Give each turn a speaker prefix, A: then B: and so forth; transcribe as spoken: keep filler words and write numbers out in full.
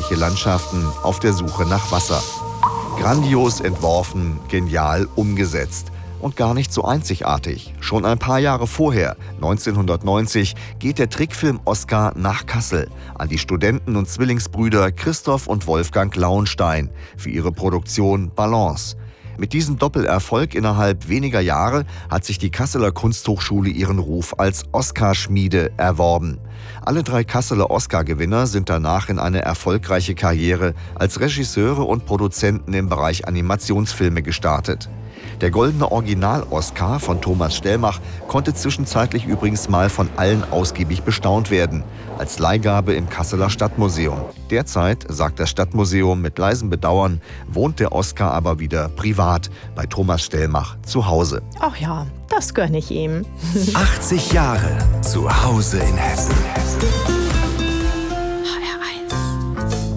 A: ländliche Landschaften auf der Suche nach Wasser. Grandios entworfen, genial umgesetzt. Und gar nicht so einzigartig. Schon ein paar Jahre vorher, neunzehnhundertneunzig, geht der Trickfilm-Oscar nach Kassel an die Studenten und Zwillingsbrüder Christoph und Wolfgang Lauenstein für ihre Produktion Balance. Mit diesem Doppelerfolg innerhalb weniger Jahre hat sich die Kasseler Kunsthochschule ihren Ruf als Oscarschmiede erworben. Alle drei Kasseler Oscar-Gewinner sind danach in eine erfolgreiche Karriere als Regisseure und Produzenten im Bereich Animationsfilme gestartet. Der goldene Original-Oscar von Thomas Stellmach konnte zwischenzeitlich übrigens mal von allen ausgiebig bestaunt werden, als Leihgabe im Kasseler Stadtmuseum. Derzeit, sagt das Stadtmuseum mit leisem Bedauern, wohnt der Oscar aber wieder privat bei Thomas Stellmach zu Hause.
B: Ach ja, das gönne ich ihm.
C: achtzig Jahre zu Hause in Hessen.